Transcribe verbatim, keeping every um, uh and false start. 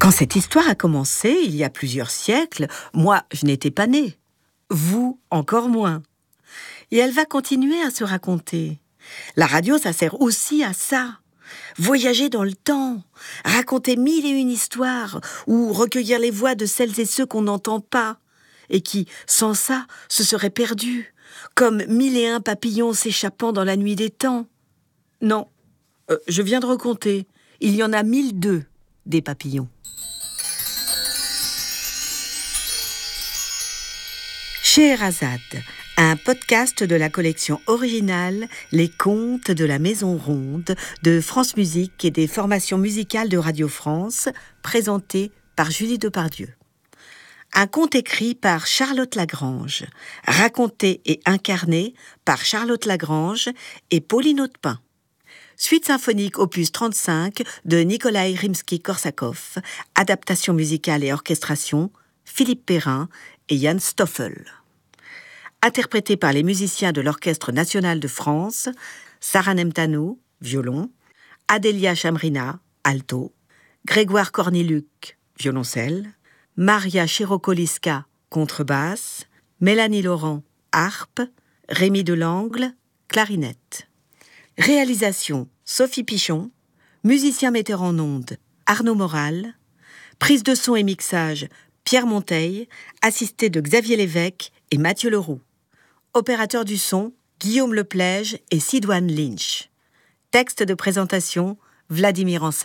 Quand cette histoire a commencé, il y a plusieurs siècles, moi, je n'étais pas née. Vous, encore moins. Et elle va continuer à se raconter. La radio, ça sert aussi à ça. Voyager dans le temps, raconter mille et une histoires, ou recueillir les voix de celles et ceux qu'on n'entend pas, et qui, sans ça, se seraient perdus, comme mille et un papillons s'échappant dans la nuit des temps. Non, euh, je viens de recompter. Il y en a mille deux, des papillons. Scheherazade, un podcast de la collection originale Les Contes de la Maison Ronde de France Musique et des formations musicales de Radio France, présenté par Julie Depardieu. Un conte écrit par Charlotte Lagrange, raconté et incarné par Charlotte Lagrange et Pauline Hautepin. Suite symphonique opus trente-cinq de Nikolai Rimsky-Korsakov, adaptation musicale et orchestration, Philippe Perrin et Jan Stoffel. Interprété par les musiciens de l'Orchestre national de France, Sarah Nemtanou, violon, Adélia Chamrina, alto, Grégoire Corniluc, violoncelle, Maria Chirokoliska, contrebasse, Mélanie Laurent, harpe, Rémi Delangle, clarinette. Réalisation Sophie Pichon, musicien metteur en ondes Arnaud Moral, prise de son et mixage Pierre Monteil, assisté de Xavier Lévesque et Mathieu Leroux. Opérateur du son, Guillaume Leplège et Sidoine Lynch. Texte de présentation, Vladimir Ansel.